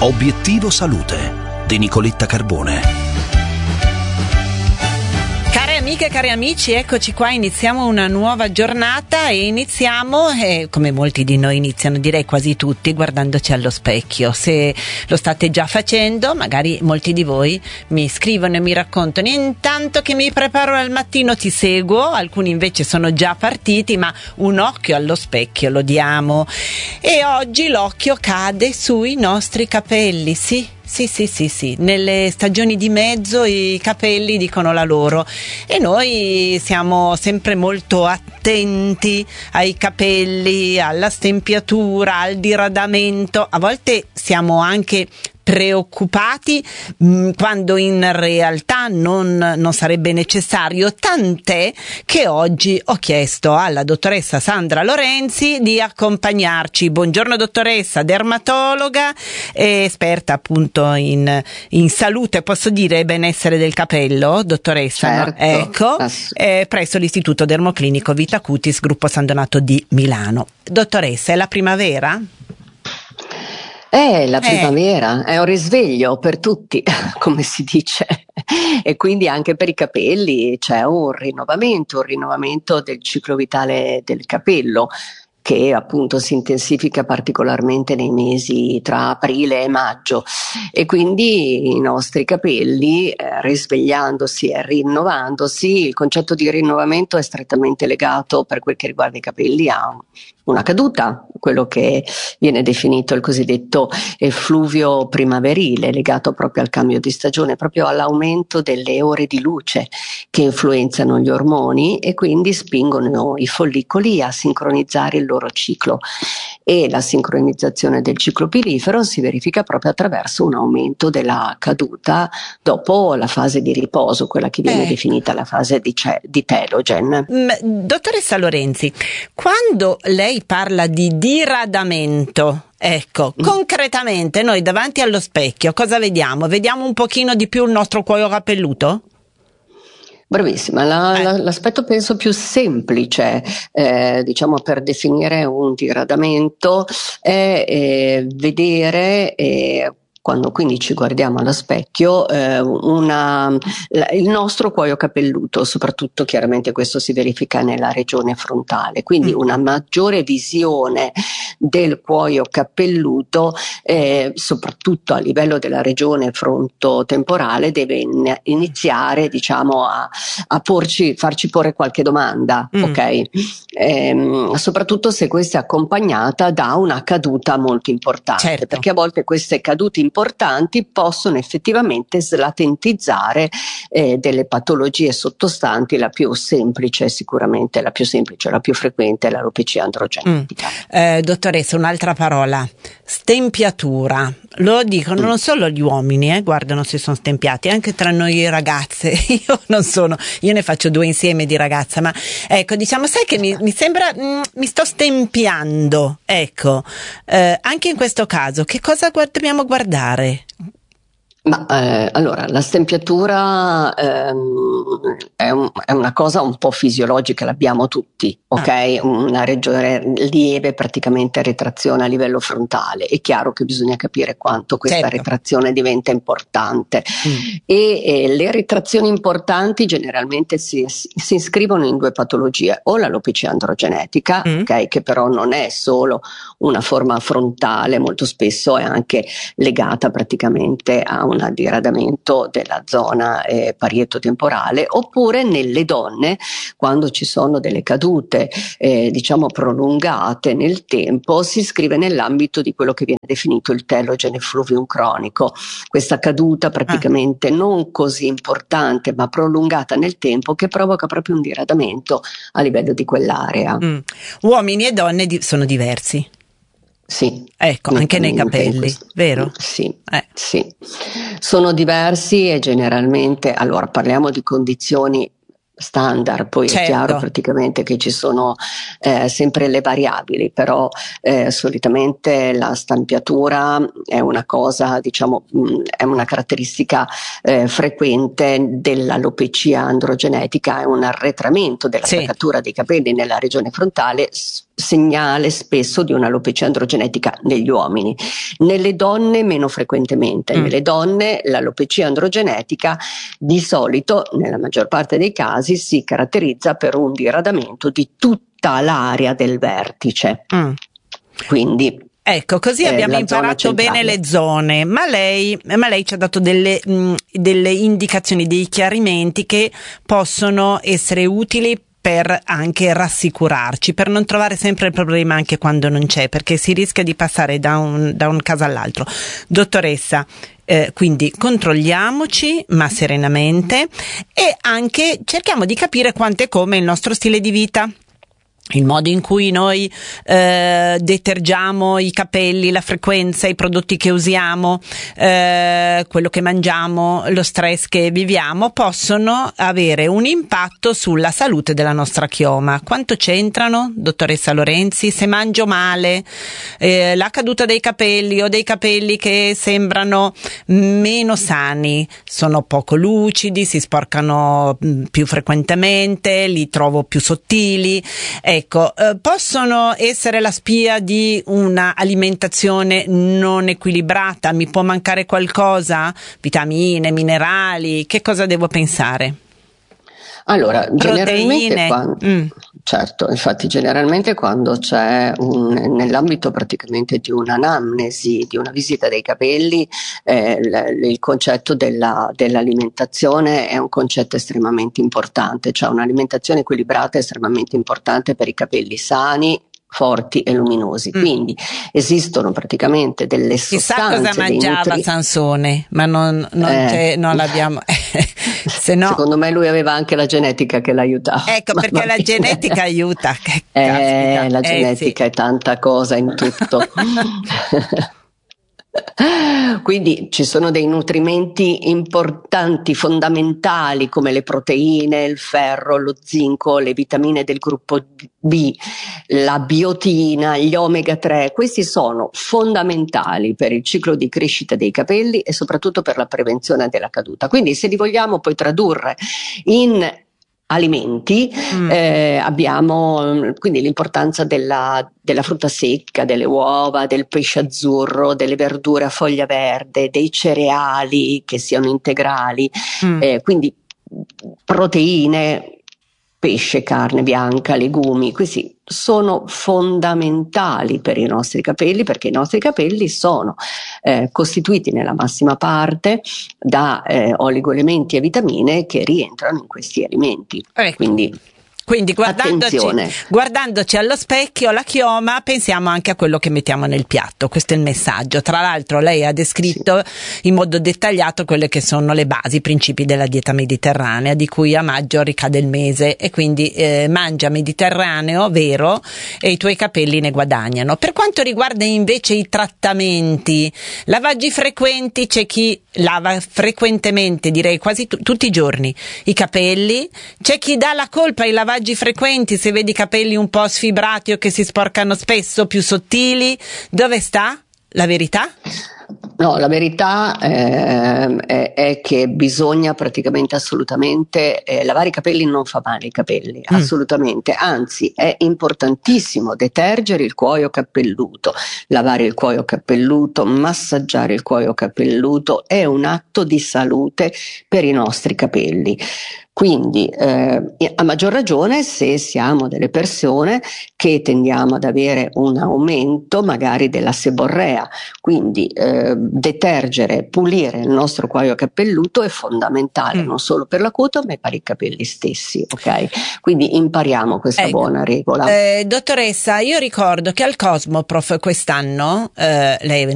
Obiettivo Salute di Nicoletta Carbone. Care amiche e cari amici, eccoci qua, iniziamo una nuova giornata e iniziamo, come molti di noi iniziano, direi quasi tutti, guardandoci allo specchio. Se lo state già facendo, magari molti di voi mi scrivono e mi raccontano: intanto che mi preparo al mattino ti seguo, alcuni invece sono già partiti, ma un occhio allo specchio lo diamo. E oggi l'occhio cade sui nostri capelli, sì, nelle stagioni di mezzo i capelli dicono la loro e noi siamo sempre molto attenti ai capelli, alla stempiatura, al diradamento. A volte siamo anche preoccupati quando in realtà non sarebbe necessario, tant'è che oggi ho chiesto alla dottoressa Sandra Lorenzi di accompagnarci. Buongiorno dottoressa, dermatologa e esperta appunto in salute, posso dire, benessere del capello, dottoressa? Certo. Ecco, presso l'Istituto Dermoclinico Vita Cutis, gruppo San Donato di Milano. Dottoressa, è la primavera? La primavera è un risveglio per tutti, come si dice, e quindi anche per i capelli c'è un rinnovamento del ciclo vitale del capello, che appunto si intensifica particolarmente nei mesi tra aprile e maggio, e quindi i nostri capelli risvegliandosi e rinnovandosi, il concetto di rinnovamento è strettamente legato, per quel che riguarda i capelli, a una caduta, quello che viene definito il cosiddetto effluvio primaverile, legato proprio al cambio di stagione, proprio all'aumento delle ore di luce che influenzano gli ormoni e quindi spingono i follicoli a sincronizzare il loro ciclo. E la sincronizzazione del ciclo pilifero si verifica proprio attraverso un aumento della caduta dopo la fase di riposo, quella che viene definita la fase di telogen. Dottoressa Lorenzi, quando lei parla di diradamento, concretamente noi davanti allo specchio cosa vediamo? Vediamo un pochino di più il nostro cuoio capelluto? Bravissima, l'aspetto penso più semplice, diciamo, per definire un diradamento è vedere, quando quindi ci guardiamo allo specchio, il nostro cuoio capelluto, soprattutto chiaramente questo si verifica nella regione frontale, quindi una maggiore visione del cuoio capelluto, soprattutto a livello della regione frontotemporale, deve iniziare, diciamo, a farci porre qualche domanda, ok? Soprattutto se questa è accompagnata da una caduta molto importante, certo, perché a volte queste cadute importanti possono effettivamente slatentizzare delle patologie sottostanti. La più semplice, sicuramente la più frequente, è l'alopecia androgenetica. Dottoressa, un'altra parola: stempiatura. Lo dicono non solo gli uomini, guardano se sono stempiati, anche tra noi ragazze. Io ne faccio 2 insieme di ragazza, ma ecco, diciamo, sai che mi sembra, mi sto stempiando, anche in questo caso che cosa dobbiamo guardare? Ma allora, la stempiatura è una cosa un po' fisiologica, l'abbiamo tutti, ok? Una regione lieve, praticamente retrazione a livello frontale. È chiaro che bisogna capire quanto questa retrazione diventa importante. E le retrazioni importanti generalmente si iscrivono in 2 patologie: o l'alopecia androgenetica, ok, che però non è solo una forma frontale, molto spesso è anche legata praticamente a un diradamento della zona parietotemporale, oppure nelle donne, quando ci sono delle cadute diciamo prolungate nel tempo, si iscrive nell'ambito di quello che viene definito il telogen effluvium cronico, questa caduta praticamente non così importante ma prolungata nel tempo, che provoca proprio un diradamento a livello di quell'area. Uomini e donne sono diversi. Sì. Anche nei capelli, vero? Sì, sì. Sono diversi e generalmente, allora parliamo di condizioni standard, poi è chiaro praticamente che ci sono sempre le variabili, però solitamente la stampiatura è una cosa, diciamo, è una caratteristica frequente dell'alopecia androgenetica, è un arretramento della attaccatura dei capelli nella regione frontale, segnale spesso di un'alopecia androgenetica negli uomini. Nelle donne meno frequentemente. Nelle donne l'alopecia androgenetica di solito, nella maggior parte dei casi, si caratterizza per un diradamento di tutta l'area del vertice. Quindi ecco, così abbiamo imparato bene le zone, ma lei ci ha dato delle indicazioni, dei chiarimenti che possono essere utili per anche rassicurarci, per non trovare sempre il problema anche quando non c'è, perché si rischia di passare da un caso all'altro. Dottoressa, quindi controlliamoci, ma serenamente, e anche cerchiamo di capire quanto e come il nostro stile di vita, il modo in cui noi detergiamo i capelli, la frequenza, i prodotti che usiamo, quello che mangiamo, lo stress che viviamo, possono avere un impatto sulla salute della nostra chioma. Quanto c'entrano, dottoressa Lorenzi? Se mangio male, la caduta dei capelli o dei capelli che sembrano meno sani, sono poco lucidi, si sporcano più frequentemente, li trovo più sottili. Ecco, possono essere la spia di una alimentazione non equilibrata? Mi può mancare qualcosa? Vitamine, minerali? Che cosa devo pensare? Allora, proteine. Certo, infatti generalmente quando c'è nell'ambito praticamente di un'anamnesi, di una visita dei capelli, il concetto dell'alimentazione è un concetto estremamente importante, cioè un'alimentazione equilibrata è estremamente importante per i capelli sani, forti e luminosi. Quindi esistono praticamente delle sostanze. Chissà cosa mangiava Sansone, ma non l'abbiamo. Se no, secondo me lui aveva anche la genetica che l'aiutava. Ecco, perché la genetica aiuta. La genetica è tanta cosa in tutto. Quindi ci sono dei nutrimenti importanti, fondamentali, come le proteine, il ferro, lo zinco, le vitamine del gruppo B, la biotina, gli omega 3. Questi sono fondamentali per il ciclo di crescita dei capelli e soprattutto per la prevenzione della caduta. Quindi se li vogliamo poi tradurre in alimenti, abbiamo quindi l'importanza della frutta secca, delle uova, del pesce azzurro, delle verdure a foglia verde, dei cereali che siano integrali, quindi proteine, pesce, carne bianca, legumi. Questi sono fondamentali per i nostri capelli, perché i nostri capelli sono costituiti nella massima parte da oligoelementi e vitamine che rientrano in questi alimenti. Quindi guardandoci allo specchio, la chioma, pensiamo anche a quello che mettiamo nel piatto. Questo è il messaggio. Tra l'altro lei ha descritto in modo dettagliato quelle che sono le basi, i principi della dieta mediterranea, di cui a maggio ricade il mese, e quindi mangia mediterraneo vero e i tuoi capelli ne guadagnano. Per quanto riguarda invece i trattamenti, lavaggi frequenti, c'è chi lava frequentemente, direi quasi tutti i giorni, i capelli, c'è chi dà la colpa ai lavaggi frequenti se vedi i capelli un po' sfibrati o che si sporcano spesso, più sottili. Dove sta la verità? No, la verità è che bisogna praticamente assolutamente lavare i capelli. Non fa male i capelli, assolutamente, anzi è importantissimo detergere il cuoio capelluto, lavare il cuoio capelluto, massaggiare il cuoio capelluto è un atto di salute per i nostri capelli. Quindi a maggior ragione se siamo delle persone che tendiamo ad avere un aumento magari della seborrea, quindi detergere, pulire il nostro cuoio capelluto è fondamentale non solo per la coda ma per i capelli stessi, ok? Quindi impariamo questa buona regola. Dottoressa, io ricordo che al Cosmoprof quest'anno lei è